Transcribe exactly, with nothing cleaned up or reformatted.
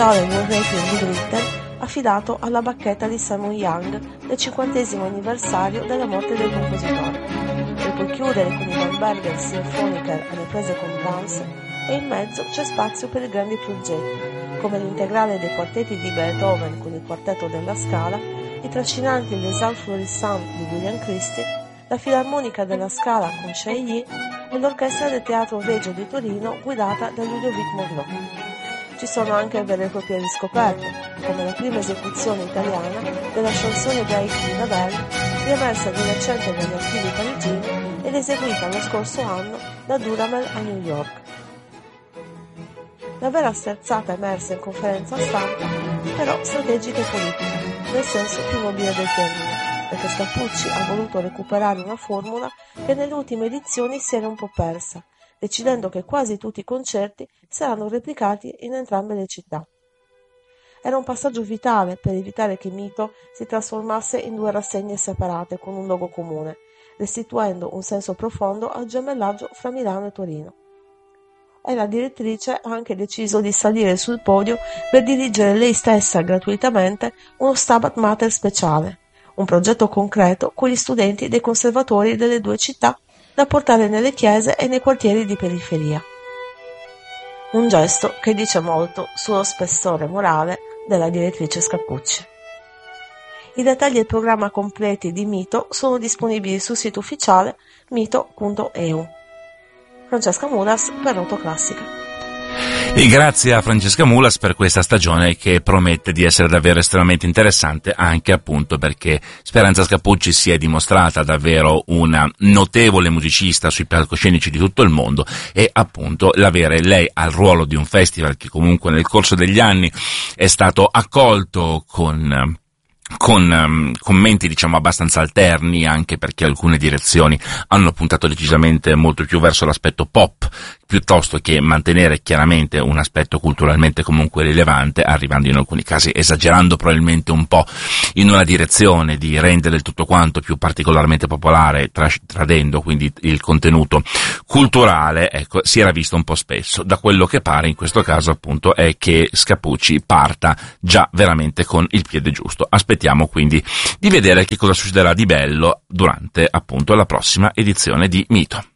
il Requiem di Britten affidato alla bacchetta di Simon Young del cinquantesimo anniversario della morte del compositore, per poi chiudere con i Van Bergen Symphoniker alle prese con Brahms, e in mezzo c'è spazio per i grandi progetti, come l'integrale dei quartetti di Beethoven con il quartetto della Scala, i trascinanti Les Alpes Florissants di William Christie, la Filarmonica della Scala con Shai Yi e l'Orchestra del Teatro Regio di Torino guidata da Ludovic Morlot. Ci sono anche vere e proprie riscoperte, come la prima esecuzione italiana della chansonne gaïque di Ravel, riemersa di recente dagli archivi parigini ed eseguita lo scorso anno da Duhamel a New York. La vera sterzata emersa in conferenza stampa, però strategica e politica, nel senso più nobile del termine, perché Scappucci ha voluto recuperare una formula che nelle ultime edizioni si era un po' persa, decidendo che quasi tutti i concerti saranno replicati in entrambe le città. Era un passaggio vitale per evitare che Mito si trasformasse in due rassegne separate con un logo comune, restituendo un senso profondo al gemellaggio fra Milano e Torino. E la direttrice ha anche deciso di salire sul podio per dirigere lei stessa gratuitamente uno Stabat Mater speciale, un progetto concreto con gli studenti dei conservatori delle due città da portare nelle chiese e nei quartieri di periferia. Un gesto che dice molto sullo spessore morale della direttrice Scappucci. I dettagli e il programma completi di Mito sono disponibili sul sito ufficiale mito punto e u. Francesca Mulas per Rotoclassica. E grazie a Francesca Mulas per questa stagione che promette di essere davvero estremamente interessante, anche appunto perché Speranza Scappucci si è dimostrata davvero una notevole musicista sui palcoscenici di tutto il mondo, e appunto l'avere lei al ruolo di un festival che comunque nel corso degli anni è stato accolto con con um, commenti diciamo abbastanza alterni, anche perché alcune direzioni hanno puntato decisamente molto più verso l'aspetto pop piuttosto che mantenere chiaramente un aspetto culturalmente comunque rilevante, arrivando in alcuni casi esagerando probabilmente un po' in una direzione di rendere il tutto quanto più particolarmente popolare, tra- tradendo quindi il contenuto culturale. Ecco, si era visto un po' spesso. Da quello che pare in questo caso appunto è che Scappucci parta già veramente con il piede giusto. Aspettiamo quindi di vedere che cosa succederà di bello durante appunto la prossima edizione di Mito.